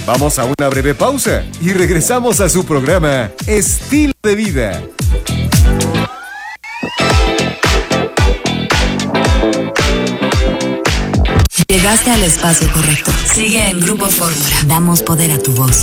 Vamos a una breve pausa y regresamos a su programa Estilo de Vida. Llegaste al espacio correcto. Sigue en Grupo Fórmula. Damos poder a tu voz.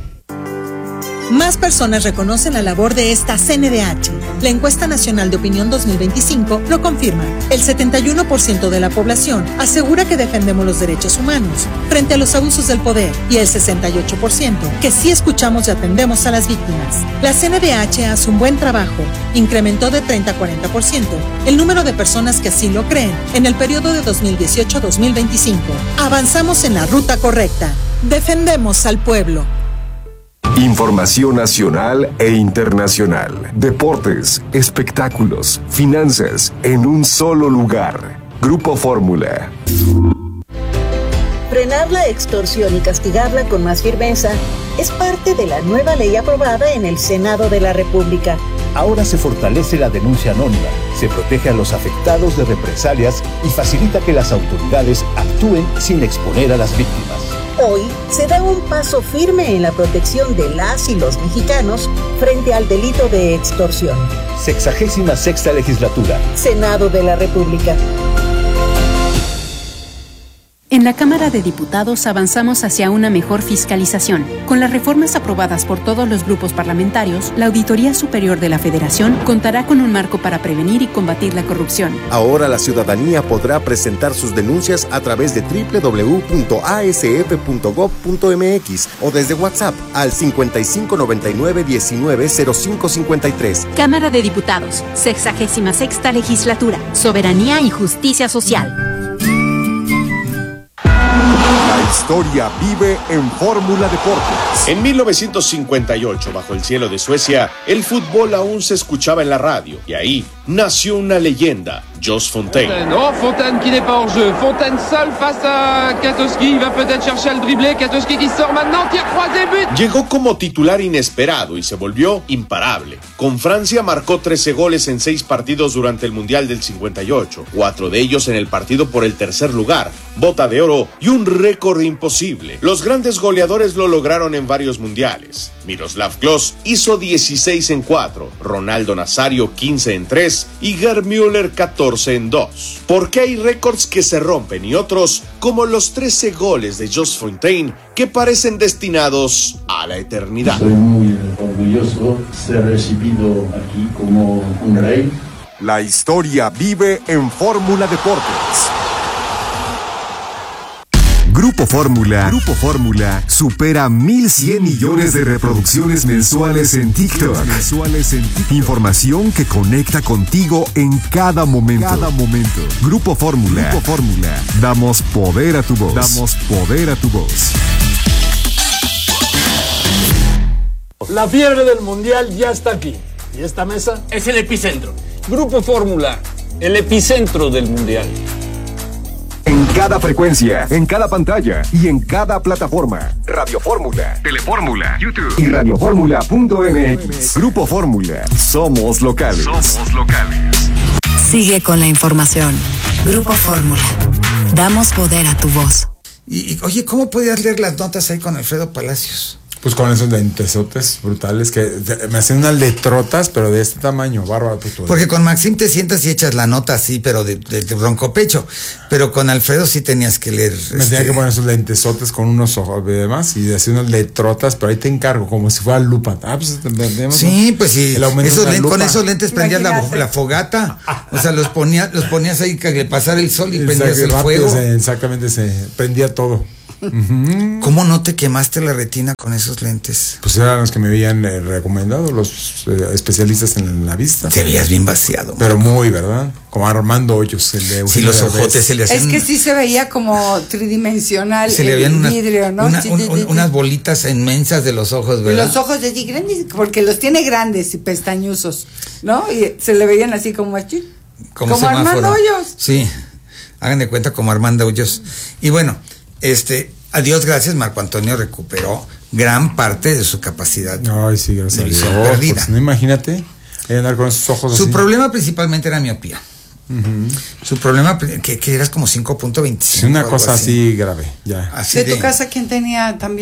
Más personas reconocen la labor de esta CNDH. La encuesta nacional de opinión 2025 lo confirma. El 71% de la población asegura que defendemos los derechos humanos frente a los abusos del poder y el 68% que sí escuchamos y atendemos a las víctimas. La CNDH hace un buen trabajo. Incrementó de 30 a 40% el número de personas que así lo creen en el periodo de 2018 a 2025. Avanzamos en la ruta correcta. Defendemos al pueblo. Información nacional e internacional, deportes, espectáculos, finanzas, en un solo lugar. Grupo Fórmula. Frenar la extorsión y castigarla con más firmeza es parte de la nueva ley aprobada en el Senado de la República. Ahora se fortalece la denuncia anónima, se protege a los afectados de represalias y facilita que las autoridades actúen sin exponer a las víctimas. Hoy se da un paso firme en la protección de las y los mexicanos frente al delito de extorsión. 66ª Legislatura. Senado de la República. En la Cámara de Diputados avanzamos hacia una mejor fiscalización. Con las reformas aprobadas por todos los grupos parlamentarios, la Auditoría Superior de la Federación contará con un marco para prevenir y combatir la corrupción. Ahora la ciudadanía podrá presentar sus denuncias a través de www.asf.gov.mx o desde WhatsApp al 5599-190553. Cámara de Diputados, 66ª Legislatura, Soberanía y Justicia Social. La historia vive en Fórmula Deportes. En 1958, bajo el cielo de Suecia, el fútbol aún se escuchaba en la radio. Y ahí nació una leyenda, Jos Fontaine. Oh, Fontaine qui n'est pas hors jeu. Fontaine seul face à Katowski. Il va peut-être chercher al dribblé. Katowski qui sort maintenant. Tire croisé, but. Llegó como titular inesperado y se volvió imparable. Con Francia marcó 13 goles en 6 partidos durante el Mundial del 58. 4 de ellos en el partido por el tercer lugar, bota de oro y un récord imposible. Los grandes goleadores lo lograron en varios mundiales. Miroslav Klose hizo 16 en 4, Ronaldo Nazario 15 en 3 y Gerd Müller 14 en 2. Porque hay récords que se rompen y otros, como los 13 goles de Jos Fontaine, que parecen destinados a la eternidad. Soy muy orgulloso ser recibido aquí como un rey. La historia vive en Fórmula Deportes. Grupo Fórmula supera 1,100 millones de reproducciones mensuales en TikTok. Información que conecta contigo en cada momento. Grupo Fórmula. Damos poder a tu voz. La fiebre del mundial ya está aquí. Y esta mesa es el epicentro. Grupo Fórmula, el epicentro del mundial. En cada frecuencia, en cada pantalla y en cada plataforma. Radio Fórmula, Telefórmula, YouTube y radioformula.mx. Grupo Fórmula. Somos locales. Sigue con la información. Grupo Fórmula. Damos poder a tu voz. Y oye, ¿cómo podías leer las notas ahí con Alfredo Palacios? Pues con esos lentesotes brutales que me hacían unas letrotas, pero de este tamaño, bárbaro. Porque con Maxim te sientas y echas la nota así, pero de broncopecho. Pero con Alfredo sí tenías que leer. Me tenía que poner esos lentesotes con unos ojos y demás, y hacía unas letrotas, pero ahí te encargo, como si fuera lupa. Pues sí, pues sí. Con esos lentes prendías la fogata. O sea, los ponías ahí que le pasara el sol y prendías el fuego. Exactamente, se prendía todo. ¿Cómo no te quemaste la retina con esos lentes? Pues eran los que me habían recomendado los especialistas en la vista. Te veías bien vaciado. Pero muy, ¿verdad? Como Armando Hoyos, el de sí, los ojotes se le hacían. Es que sí se veía como tridimensional se le el vidrio, ¿no? Unas bolitas inmensas de los ojos, ¿verdad? Los ojos de grandes, porque los tiene grandes y pestañosos, ¿no? Y se le veían así como así. Como Armando Hoyos. Sí, hagan de cuenta como Armando Hoyos. Y bueno, a Dios gracias, Marco Antonio recuperó gran parte de su capacidad. Ay, sí, gracias a Dios. Perdida. Pues, no, imagínate andar con esos ojos su así. Problema principalmente era miopía. Su problema que eras como 5.25. Sí, una cosa así grave, ya. ¿De tu casa quién tenía también?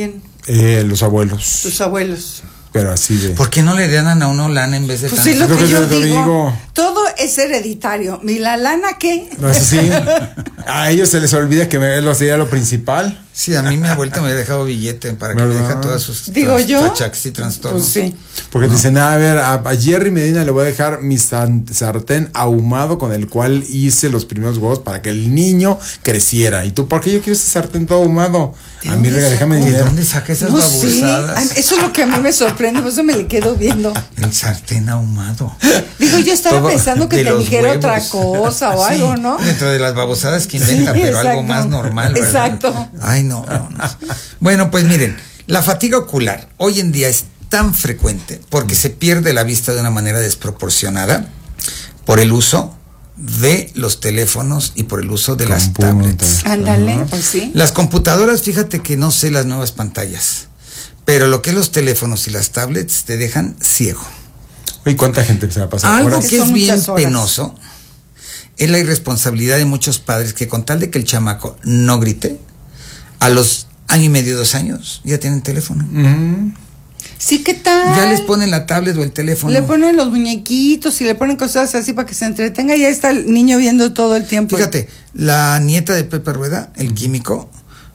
Los abuelos. Tus abuelos. Pero así de... ¿Por qué no le dan a uno lana en vez de pues sí, lo que yo digo. Todo es hereditario. ¿Y la lana qué? No, sí. A ellos se les olvida que lo sería lo principal. Sí, a mí mi abuelita me había dejado billete para que me deje todas sus achaques y trastornos. Pues sí. Porque dicen, a ver, a Jerry Medina le voy a dejar mi sartén ahumado con el cual hice los primeros huevos para que el niño creciera. ¿Y tú por qué yo quiero ese sartén todo ahumado? A mí déjame dinero. ¿De dónde saca esas babosadas? Sí. Eso es lo que a mí me sorprende, por eso me le quedo viendo. El sartén ahumado. Digo, yo estaba pensando que te dijera otra cosa o algo, ¿no? Dentro de las babosadas que inventa, pero exacto. Algo más normal, ¿verdad? Exacto. Ay, no. Bueno, pues miren, la fatiga ocular hoy en día es tan frecuente porque se pierde la vista de una manera desproporcionada por el uso de los teléfonos y por el uso de las tablets. Ándale, pues sí. Las computadoras, fíjate que no sé las nuevas pantallas, pero lo que es los teléfonos y las tablets te dejan ciego. ¿Y cuánta gente se va a pasar? Algo que es bien penoso es la irresponsabilidad de muchos padres que con tal de que el chamaco no grite, a los año y medio, 2 años, ya tienen teléfono. Sí, ¿qué tal? Ya les ponen la tablet o el teléfono. Le ponen los muñequitos y le ponen cosas así para que se entretenga y ya está el niño viendo todo el tiempo. Fíjate, la nieta de Pepe Rueda, el químico,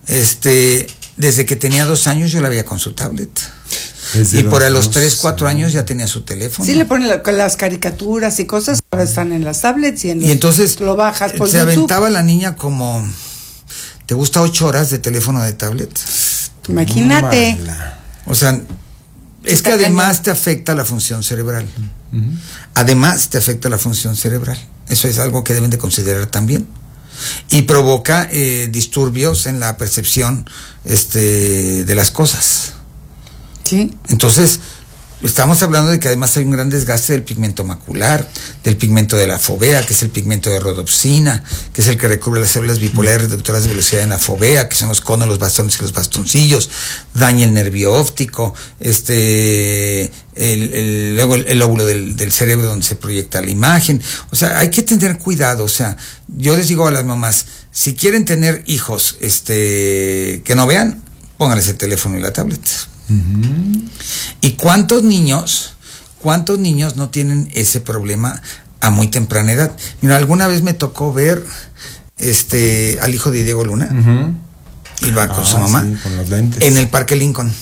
desde que tenía 2 años yo la veía con su tablet. Y por a los 3, 4 años ya tenía su teléfono. Sí, le ponen las caricaturas y cosas, ahora están en las tablets y entonces lo bajas por se YouTube. Aventaba la niña como, ¿te gusta 8 horas de teléfono de tablet? Imagínate. O sea, es que además te afecta la función cerebral. Además te afecta la función cerebral. Eso es algo que deben de considerar también. Y provoca disturbios en la percepción de las cosas. Sí. Entonces, estamos hablando de que además hay un gran desgaste del pigmento macular, del pigmento de la fovea, que es el pigmento de rodopsina, que es el que recubre las células bipolares reductoras de velocidad en la fovea, que son los conos, los bastones y los bastoncillos, daña el nervio óptico, luego el lóbulo del cerebro donde se proyecta la imagen. O sea, hay que tener cuidado. O sea, yo les digo a las mamás, si quieren tener hijos que no vean, pónganles el teléfono y la tablet. ¿Y cuántos niños no tienen ese problema a muy temprana edad? Mira, alguna vez me tocó ver al hijo de Diego Luna, iba con su mamá, sí, con los lentes, en el Parque Lincoln.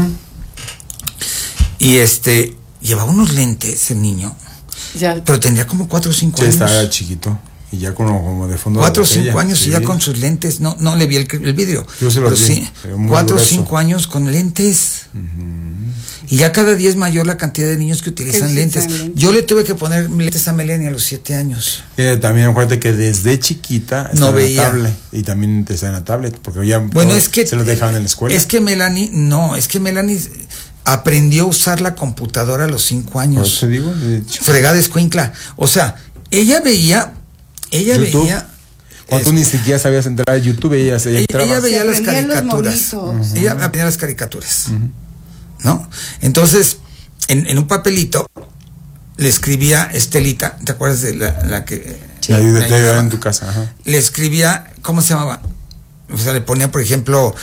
Y llevaba unos lentes el niño, pero tendría como 4 o 5 años. Estaba chiquito. Y ya como de fondo 4 o 5 años, sí. Y ya con sus lentes, no le vi el vidrio. Yo se lo vi, sí, 4 o 5 años con lentes. Y ya cada día es mayor la cantidad de niños que utilizan lentes. Yo le tuve que poner lentes a Melania a los 7 años. También acuérdate que desde chiquita no veía. En la tablet, y también está en la tablet, porque ya es que se los dejaban en la escuela. Es que Melanie aprendió a usar la computadora a los 5 años. Por eso digo, fregada escuincla. O sea, ella veía. Cuando tú ni siquiera sabías entrar a YouTube, ella veía las caricaturas. Ella aprendía las caricaturas. ¿No? Entonces, en un papelito le escribía Estelita, ¿te acuerdas de la que te ayudaba en tu casa? Ajá. Le escribía, ¿cómo se llamaba? O sea, le ponía, por ejemplo,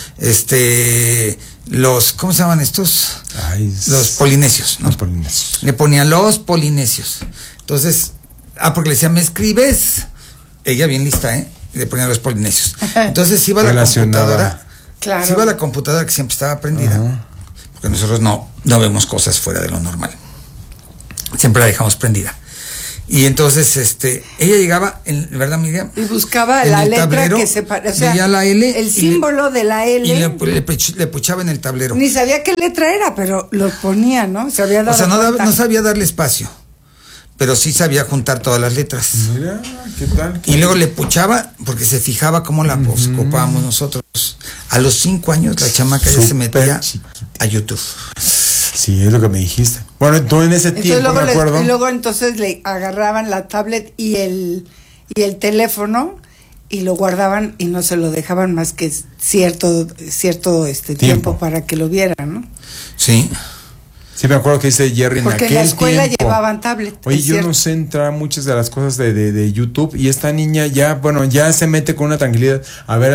¿cómo se llaman estos? Los polinesios, ¿no? Los polinesios. Le ponía los polinesios. Entonces, porque le decía, ¿me escribes? Ella bien lista, le ponía los polinesios. Entonces iba a la computadora. Claro. Se iba a la computadora que siempre estaba prendida. Porque nosotros no vemos cosas fuera de lo normal. Siempre la dejamos prendida. Y entonces, ella llegaba, ¿verdad, Miriam? Y buscaba la letra tablero, que se parecía. Veía la L. El símbolo de la L. Y le puchaba en el tablero. Ni sabía qué letra era, pero lo ponía, ¿no? Se había dado no sabía darle espacio. Pero sí sabía juntar todas las letras. Mira, ¿qué tal? Y luego le puchaba, porque se fijaba cómo la ocupábamos nosotros. A los 5 años la chamaca ya se metía a YouTube. Sí, es lo que me dijiste. Bueno, tú en ese tiempo, me acuerdo. Y luego entonces le agarraban la tablet y el teléfono y lo guardaban y no se lo dejaban más que cierto tiempo para que lo vieran, ¿no? Sí. Sí, me acuerdo que dice Jerry porque en la escuela llevaban tablet. Oye, yo no sé entrar muchas de las cosas de YouTube y esta niña ya se mete con una tranquilidad a ver a la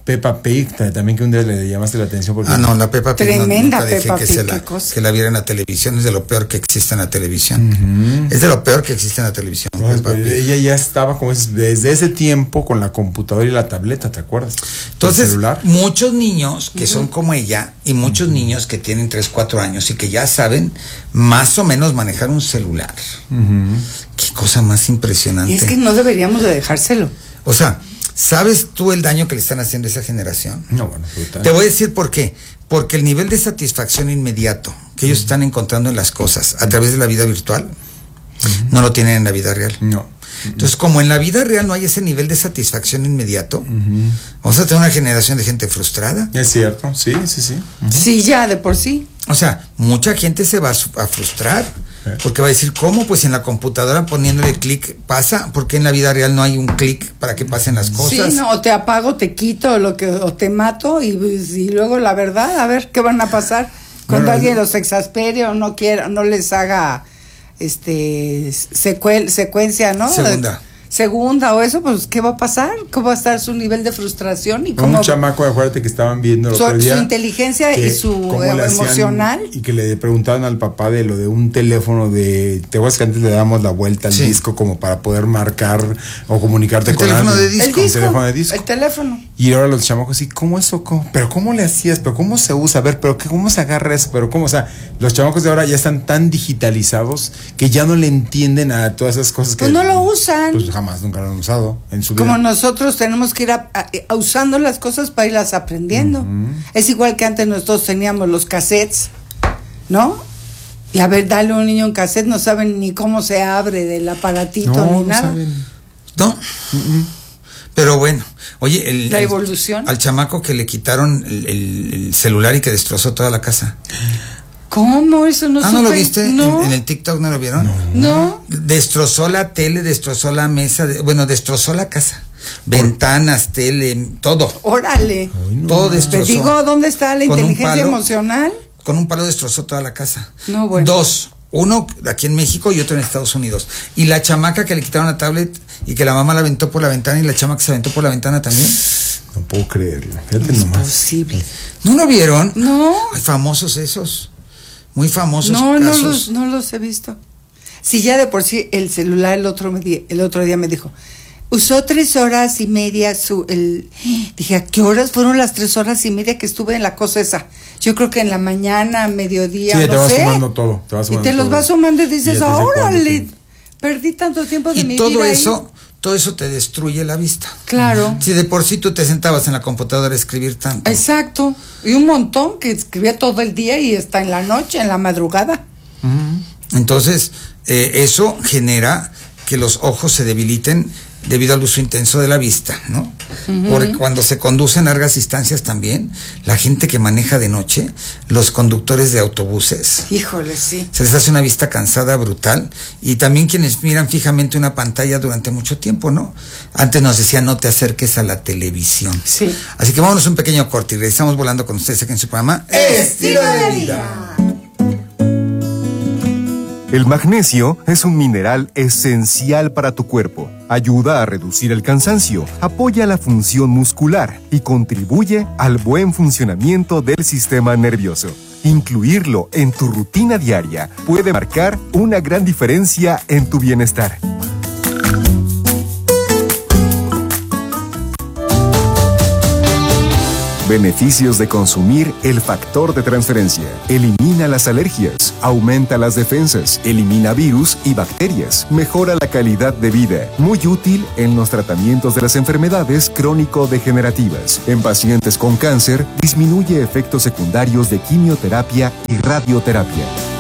Peppa Pig, también que un día le llamaste la atención porque... no, la Peppa Pig tremenda nunca dejé Peppa que, Pig, que la viera en la televisión. Es de lo peor que existe en la televisión. Es de lo peor que existe en la televisión. Ella ya estaba como desde ese tiempo con la computadora y la tableta, ¿te acuerdas? Entonces, muchos niños que son como ella y muchos niños que tienen 3, 4 años y que ya saben más o menos manejar un celular. Qué cosa más impresionante. Y es que no deberíamos de dejárselo. O sea, ¿sabes tú el daño que le están haciendo a esa generación? No, bueno, brutal. Te voy a decir por qué. Porque el nivel de satisfacción inmediato que ellos están encontrando en las cosas a través de la vida virtual no lo tienen en la vida real. No. Entonces, como en la vida real no hay ese nivel de satisfacción inmediato, vamos a tener una generación de gente frustrada. Es cierto, sí. Sí, ya de por sí. O sea, mucha gente se va a frustrar. Porque va a decir, ¿cómo? Pues en la computadora poniéndole clic pasa, porque en la vida real no hay un clic para que pasen las cosas. Sí, no, o te apago, te quito, o te mato, y luego la verdad, a ver qué van a pasar cuando alguien los exaspere o no quiera, no les haga secuencia, ¿no? Segunda o eso, pues ¿qué va a pasar? ¿Cómo va a estar su nivel de frustración? Y cómo un chamaco, acuérdate que estaban viendo el otro día, su inteligencia y su emocional. Y que le preguntaban al papá de lo de un teléfono te acuerdas que antes le dábamos la vuelta al disco como para poder marcar o comunicarte con alguien. El teléfono de disco. El teléfono. Y ahora los chamacos, ¿y cómo eso? ¿Pero cómo le hacías? ¿Pero cómo se usa? A ver, ¿pero cómo se agarra eso? ¿Pero cómo? O sea, los chamacos de ahora ya están tan digitalizados que ya no le entienden a todas esas cosas que... Pues no lo usan. Pues jamás, nunca lo han usado en su vida. Como nosotros tenemos que ir usando las cosas para irlas aprendiendo. Es igual que antes nosotros teníamos los cassettes, ¿no? Y a ver, dale a un niño un cassette, no saben ni cómo se abre del aparatito ni nada. Saben. No. Pero bueno, oye, la evolución. Al chamaco que le quitaron el celular y que destrozó toda la casa. ¿Cómo? Eso no ¿no lo viste? No. ¿En el TikTok no lo vieron? No. Destrozó la tele, destrozó la mesa, destrozó la casa. Ventanas, tele, todo. Órale. Todo destrozó. Te digo, ¿dónde está la inteligencia emocional? Con un palo destrozó toda la casa. No, bueno. 2. Uno aquí en México y otro en Estados Unidos. Y la chamaca que le quitaron la tablet y que la mamá la aventó por la ventana y la chamaca se aventó por la ventana también. No puedo creerlo. Fíjate es nomás. Posible. ¿No lo vieron? No. Hay famosos esos. Muy famosos casos. No los he visto. Si ya de por sí el celular el otro día me dijo, usó 3 horas y media dije, ¿a qué horas fueron las 3 horas y media que estuve en la cosa esa? Yo creo que en la mañana, mediodía, sí, no te vas sé. Sumando todo, y te los vas sumando y dices, órale, perdí tanto tiempo de mi vida. Y todo eso te destruye la vista. Claro. Si de por sí tú te sentabas en la computadora a escribir tanto. Exacto. Y un montón que escribía todo el día y hasta en la noche, en la madrugada. Entonces, eso genera que los ojos se debiliten debido al uso intenso de la vista, ¿no? Porque cuando se conducen largas distancias también, la gente que maneja de noche, los conductores de autobuses. Híjole, sí. Se les hace una vista cansada brutal. Y también quienes miran fijamente una pantalla durante mucho tiempo, ¿no? Antes nos decían, no te acerques a la televisión. Sí. Así que vámonos un pequeño corte y regresamos volando con ustedes aquí en su programa Estilo de Vida. El magnesio es un mineral esencial para tu cuerpo. Ayuda a reducir el cansancio, apoya la función muscular y contribuye al buen funcionamiento del sistema nervioso. Incluirlo en tu rutina diaria puede marcar una gran diferencia en tu bienestar. Beneficios de consumir el factor de transferencia. Elimina las alergias, aumenta las defensas, elimina virus y bacterias, mejora la calidad de vida. Muy útil en los tratamientos de las enfermedades crónico-degenerativas. En pacientes con cáncer, disminuye efectos secundarios de quimioterapia y radioterapia.